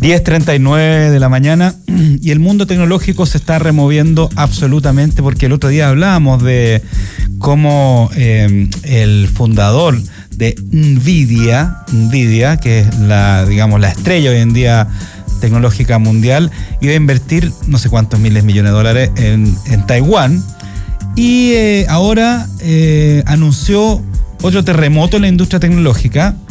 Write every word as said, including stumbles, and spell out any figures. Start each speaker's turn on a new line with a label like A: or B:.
A: diez treinta y nueve de la mañana y el mundo tecnológico se está removiendo absolutamente, porque el otro día hablábamos de cómo eh, el fundador de Nvidia, Nvidia, que es la, digamos, la estrella hoy en día tecnológica mundial, iba a invertir no sé cuántos miles de millones de dólares en, en Taiwán, y eh, ahora eh, anunció otro terremoto en la industria tecnológica.